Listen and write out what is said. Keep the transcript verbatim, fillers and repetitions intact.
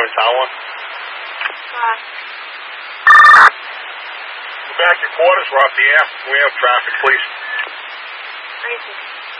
Twin Tower. Uh, We're back at quarters. We're off the air. We have traffic, please. crazy.